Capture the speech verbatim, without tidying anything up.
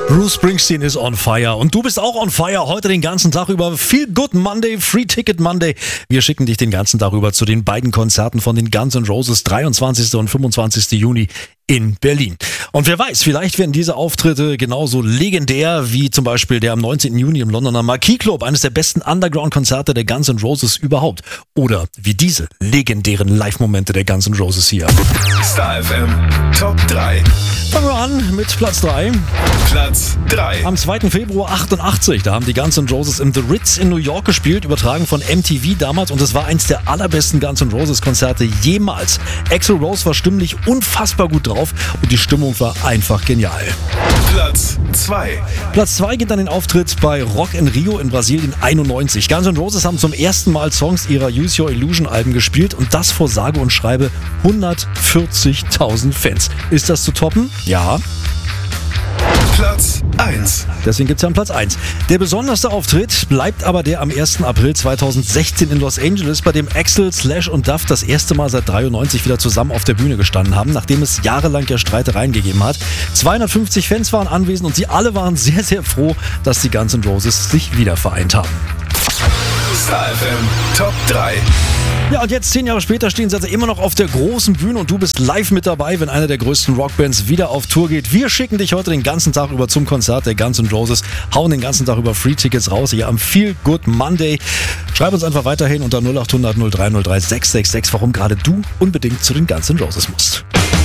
Bruce Springsteen ist on fire und du bist auch on fire heute den ganzen Tag über. Feel Good Monday, Free Ticket Monday. Wir schicken dich den ganzen Tag über zu den beiden Konzerten von den Guns N' Roses, dreiundzwanzigsten und fünfundzwanzigsten Juni in Berlin. Und wer weiß, vielleicht werden diese Auftritte genauso legendär wie zum Beispiel der am neunzehnten Juni im Londoner Marquis Club, eines der besten Underground-Konzerte der Guns N' Roses überhaupt. Oder wie diese legendären Live-Momente der Guns N' Roses hier. Star F M Top drei. Fangen wir an mit Platz drei. Platz drei. Am zweiten Februar achtundachtzig, da haben die Guns N' Roses im The Ritz in New York gespielt, übertragen von M T V damals, und es war eins der allerbesten Guns N' Roses Konzerte jemals. Axl Rose war stimmlich unfassbar gut drauf und die Stimmung war einfach genial. Platz zwei. Platz zwei geht an den Auftritt bei Rock in Rio in Brasilien einundneunzig. Guns N' Roses haben zum ersten Mal Songs ihrer Use Your Illusion Alben gespielt und das vor sage und schreibe hundertvierzigtausend Fans. Ist das zu toppen? Ja. Platz eins. Deswegen gibt's ja einen Platz eins. Der besonderste Auftritt bleibt aber der am ersten April zweitausendsechzehn in Los Angeles, bei dem Axl, Slash und Duff das erste Mal seit dreiundneunzig wieder zusammen auf der Bühne gestanden haben, nachdem es jahrelang ja Streitereien gegeben hat. zweihundertfünfzig Fans waren anwesend und sie alle waren sehr, sehr froh, dass die Guns N' Roses sich wieder vereint haben. Star F M Top drei. Ja, und jetzt, zehn Jahre später, stehen sie also immer noch auf der großen Bühne und du bist live mit dabei, wenn eine der größten Rockbands wieder auf Tour geht. Wir schicken dich heute den ganzen Tag über zum Konzert der Guns N' Roses, hauen den ganzen Tag über Free-Tickets raus hier am Feel Good Monday. Schreib uns einfach weiterhin unter null acht hundert null drei null drei sechs sechs sechs, warum gerade du unbedingt zu den Guns N' Roses musst.